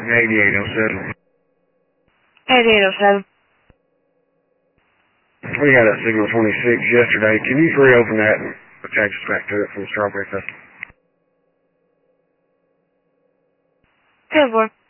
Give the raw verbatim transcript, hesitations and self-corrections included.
eighty-eight oh seven. eighty-eight oh seven. We got a signal twenty-six yesterday. Can you reopen that and attach us back to it from the Strawberry Festival? ten four.